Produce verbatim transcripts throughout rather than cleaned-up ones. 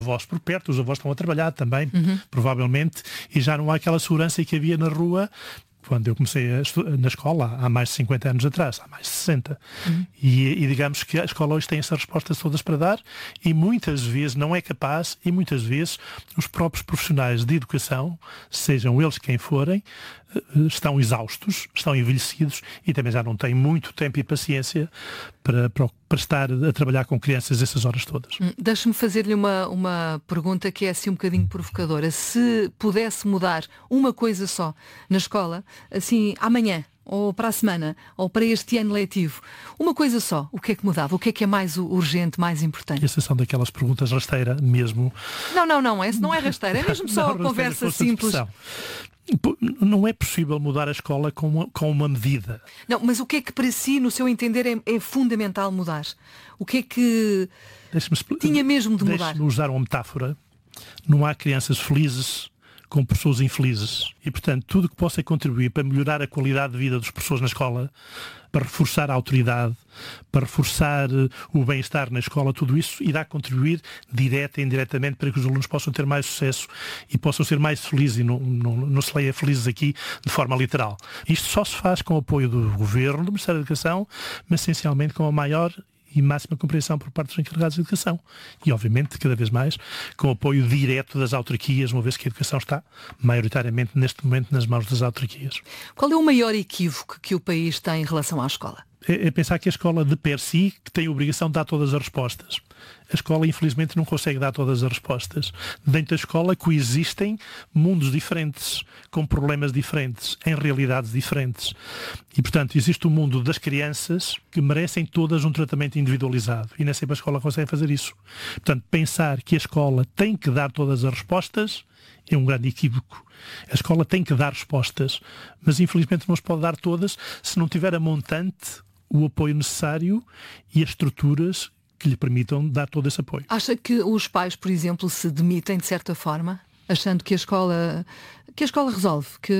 avós por perto, os avós estão a trabalhar também, Uhum. provavelmente, e já não há aquela segurança que havia na rua quando eu comecei a estu- na escola, há mais de cinquenta anos atrás, há mais de sessenta. Uhum. E, e digamos que a escola hoje tem essas respostas todas para dar e muitas vezes não é capaz e muitas vezes os próprios profissionais de educação, sejam eles quem forem, eh, estão exaustos, estão envelhecidos e também já não têm muito tempo e paciência para, para, para estar a trabalhar com crianças essas horas todas. Hum, Deixe-me fazer-lhe uma, uma pergunta que é assim um bocadinho provocadora. Se pudesse mudar uma coisa só na escola, assim, amanhã, ou para a semana, ou para este ano letivo, uma coisa só, o que é que mudava? O que é que é mais u- urgente, mais importante? Essas são daquelas perguntas rasteira mesmo. Não, não, não, esse não é rasteira, é mesmo só Não, rasteira, conversa força de simples. expressão. Pô, não é possível mudar a escola com uma, com uma medida. Não, mas o que é que para si, no seu entender, é, é fundamental mudar? O que é que Deixe-me expli- tinha mesmo de mudar? Deixe-me usar uma metáfora. Não há crianças felizes com pessoas infelizes. E, portanto, tudo que possa contribuir para melhorar a qualidade de vida das pessoas na escola, para reforçar a autoridade, para reforçar eh, o bem-estar na escola, tudo isso irá contribuir direta e indiretamente para que os alunos possam ter mais sucesso e possam ser mais felizes, e não, não, não se leia felizes aqui de forma literal. Isto só se faz com o apoio do Governo, do Ministério da Educação, mas essencialmente com a maior e máxima compreensão por parte dos encarregados de educação. E, obviamente, cada vez mais, com o apoio direto das autarquias, uma vez que a educação está, maioritariamente, neste momento, nas mãos das autarquias. Qual é o maior equívoco que o país tem em relação à escola? É, é pensar que a escola, de per si, que tem a obrigação de dar todas as respostas. A escola, infelizmente, não consegue dar todas as respostas. Dentro da escola coexistem mundos diferentes, com problemas diferentes, em realidades diferentes. E, portanto, existe o mundo das crianças que merecem todas um tratamento individualizado. E nem sempre a escola consegue fazer isso. Portanto, pensar que a escola tem que dar todas as respostas é um grande equívoco. A escola tem que dar respostas, mas infelizmente não as pode dar todas se não tiver a montante, o apoio necessário e as estruturas que lhe permitam dar todo esse apoio. Acha que os pais, por exemplo, se demitem de certa forma, achando que a escola que a escola resolve, que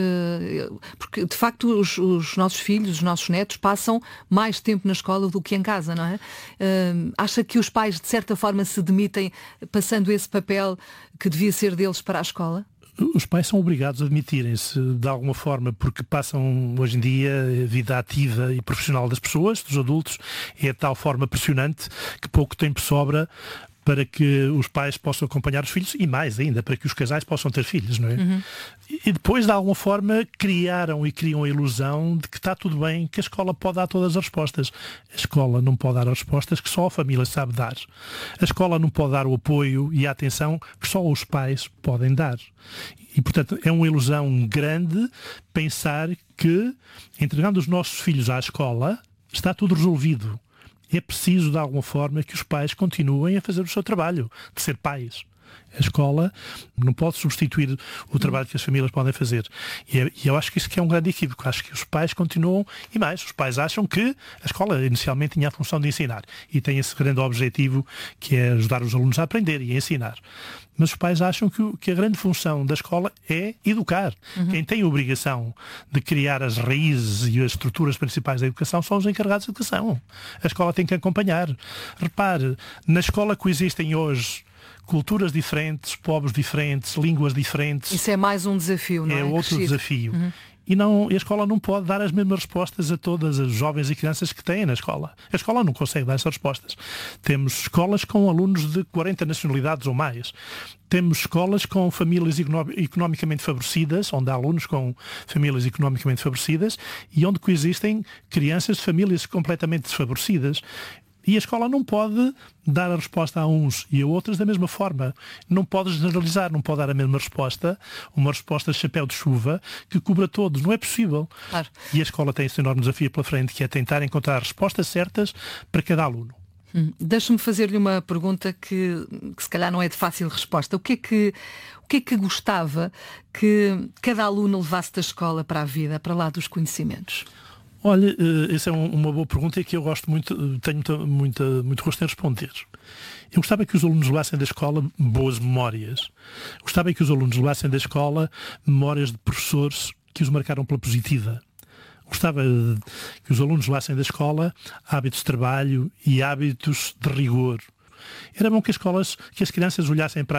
porque de facto os, os nossos filhos, os nossos netos passam mais tempo na escola do que em casa, não é? Hum, acha que os pais de certa forma se demitem passando esse papel que devia ser deles para a escola? Os pais são obrigados a admitirem-se de alguma forma porque passam hoje em dia a vida ativa e profissional das pessoas, dos adultos, é de tal forma pressionante que pouco tempo sobra para que os pais possam acompanhar os filhos e mais ainda, para que os casais possam ter filhos, não é? Uhum. E depois, de alguma forma, criaram e criam a ilusão de que está tudo bem, que a escola pode dar todas as respostas. A escola não pode dar as respostas que só a família sabe dar. A escola não pode dar o apoio e a atenção que só os pais podem dar. E, portanto, é uma ilusão grande pensar que, entregando os nossos filhos à escola, está tudo resolvido. É preciso, de alguma forma, que os pais continuem a fazer o seu trabalho, de ser pais. A escola não pode substituir o trabalho que as famílias podem fazer. E, é, e eu acho que isso que é um grande equívoco. Acho que os pais continuam, e mais, os pais acham que a escola inicialmente tinha a função de ensinar. E tem esse grande objetivo que é ajudar os alunos a aprender e a ensinar. Mas os pais acham que, o, que a grande função da escola é educar. Uhum. Quem tem a obrigação de criar as raízes e as estruturas principais da educação são os encarregados de educação. A escola tem que acompanhar. Repare, na escola coexistem hoje culturas diferentes, povos diferentes, línguas diferentes. Isso é mais um desafio, não é? É outro Crescido. desafio. Uhum. E não, a escola não pode dar as mesmas respostas a todas as jovens e crianças que têm na escola. A escola não consegue dar essas respostas. Temos escolas com alunos de quarenta nacionalidades ou mais. Temos escolas com famílias economicamente favorecidas, onde há alunos com famílias economicamente favorecidas e onde coexistem crianças de famílias completamente desfavorecidas. E a escola não pode dar a resposta a uns e a outros da mesma forma. Não pode generalizar, não pode dar a mesma resposta, uma resposta de chapéu de chuva que cubra todos. Não é possível. Claro. E a escola tem esse enorme desafio pela frente, que é tentar encontrar respostas certas para cada aluno. Hum. Deixe-me fazer-lhe uma pergunta que, que se calhar não é de fácil resposta. O que é que, o que é que gostava que cada aluno levasse da escola para a vida, para lá dos conhecimentos? Olha, essa é uma boa pergunta e que eu gosto muito, tenho muita, muita, muito gosto em responder. Eu gostava que os alunos levassem da escola boas memórias. Gostava que os alunos levassem da escola memórias de professores que os marcaram pela positiva. Gostava que os alunos levassem da escola hábitos de trabalho e hábitos de rigor. Era bom que as escolas, que as crianças olhassem para